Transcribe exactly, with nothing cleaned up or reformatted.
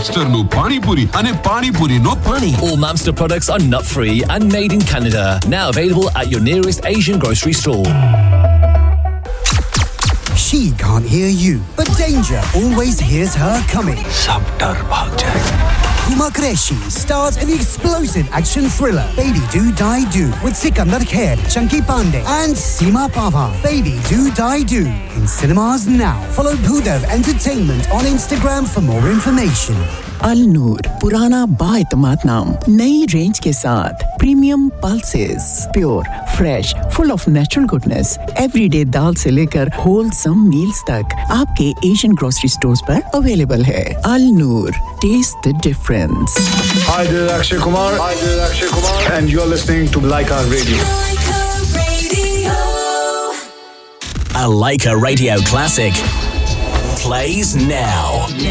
Mamster no pani puri and pani puri no pani. All Mamster products are nut-free and made in Canada. Now available at your nearest Asian grocery store. She can't hear you, but danger always hears her coming. सब डर भाग जाएगा. Huma Qureshi stars in the explosive action thriller Baby Do Die Do with Sikandar Kher, Chunky Pandey and Seema Pava. Baby Do Die Do in cinemas now. Follow Bhudev Entertainment on Instagram for more information. Al Noor, पुराना बाएतमाद नाम, नई range के साथ premium pulses, pure, fresh, full of natural goodness, everyday दाल से लेकर wholesome meals तक आपके Asian grocery stores पर अवेलेबल है. Al Noor, taste the difference. Hi, this is Akshay Kumar. Hi, this is Akshay Kumar, and you're listening to Laika Radio. Laika Radio. A Laika Radio classic plays now.